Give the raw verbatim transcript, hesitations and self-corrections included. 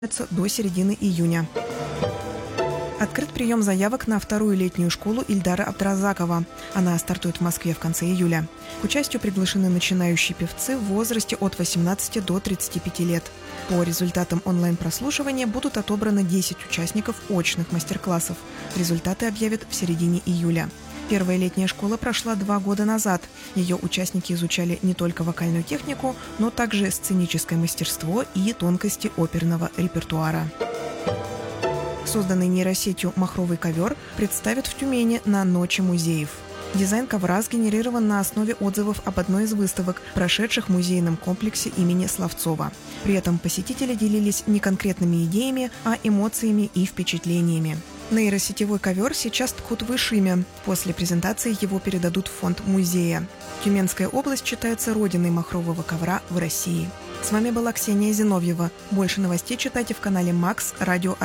до середины июня. Открыт прием заявок на вторую летнюю школу Ильдара Абдразакова. Она стартует в Москве в конце июля. К участию приглашены начинающие певцы в возрасте от восемнадцати до тридцати пяти лет. По результатам онлайн-прослушивания будут отобраны десять участников очных мастер-классов. Результаты объявят в середине июля. Первая летняя школа прошла два года назад. Ее участники изучали не только вокальную технику, но также сценическое мастерство и тонкости оперного репертуара. Созданный нейросетью «Махровый ковер» представят в Тюмени на Ночи музеев. Дизайн ковра сгенерирован на основе отзывов об одной из выставок, прошедших в музейном комплексе имени Славцова. При этом посетители делились не конкретными идеями, а эмоциями и впечатлениями. Нейросетевой ковер сейчас ткут в Ишиме. После презентации его передадут в фонд музея. Тюменская область считается родиной махрового ковра в России. С вами была Ксения Зиновьева. Больше новостей читайте в канале Макс Радио.